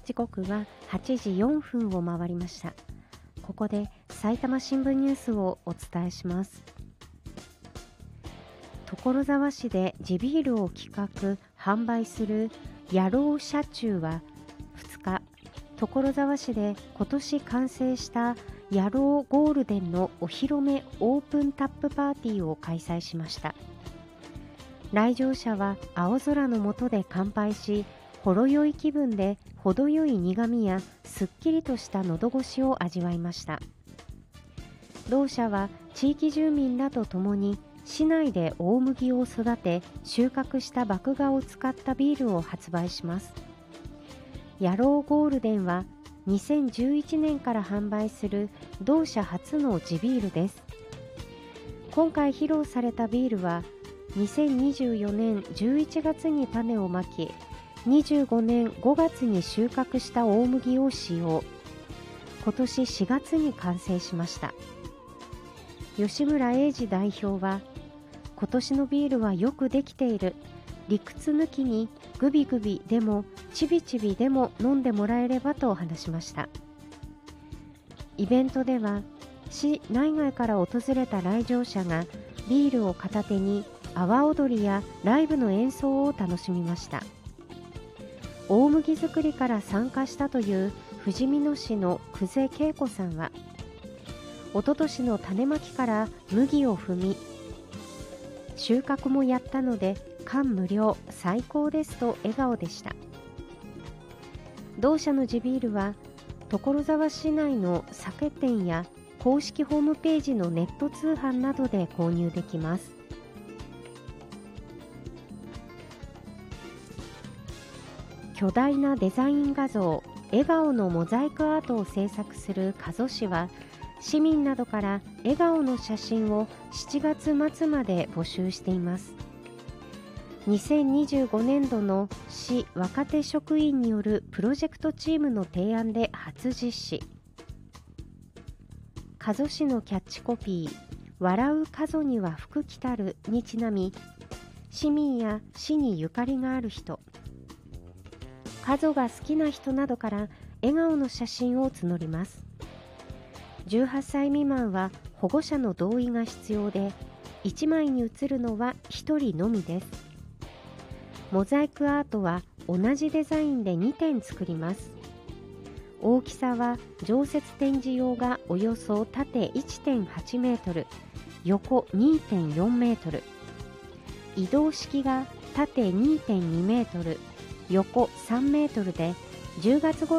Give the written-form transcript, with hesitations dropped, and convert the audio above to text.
時刻は8時4分を回りました。ここで埼玉新聞ニュースをお伝えします。所沢市で地ビールを企画・販売する野郎車中は2日、所沢市で今年完成した野郎ゴールデンのお披露目オープンタップパーティーを開催しました。来場者は青空の下で乾杯し、ほろ酔い気分で程よい苦みやすっきりとした喉越しを味わいました。同社は地域住民らと共に市内で大麦を育て収穫した麦芽を使ったビールを発売します。野郎ゴールデンは2011年から販売する同社初の地ビールです。今回披露されたビールは2024年11月に種をまき、25年5月に収穫した大麦を使用。今年4月に完成しました。吉村英二代表は、今年のビールはよくできている。理屈抜きにグビグビでもチビチビでも飲んでもらえればと話しました。イベントでは市内外から訪れた来場者がビールを片手に阿波踊りやライブの演奏を楽しみました。大麦作りから参加したというふじみ野市の久世恵子さんは、おととしの種まきから麦を踏み、収穫もやったので感無量、最高ですと笑顔でした。同社の地ビールは所沢市内の酒店や公式ホームページのネット通販などで購入できます。巨大なデザイン画像、笑顔のモザイクアートを制作する加須市は、市民などから笑顔の写真を7月末まで募集しています。2025年度の市若手職員によるプロジェクトチームの提案で初実施。加須市のキャッチコピー、笑う加須には福来たるにちなみ、市民や市にゆかりがある人、加須が好きな人などから笑顔の写真を募ります。18歳未満は保護者の同意が必要で、1枚に写るのは1人のみです。モザイクアートは同じデザインで2点作ります。大きさは常設展示用がおよそ縦 1.8 メートル、横 2.4 メートル、移動式が縦 2.2 メートル、横3メートルで10月頃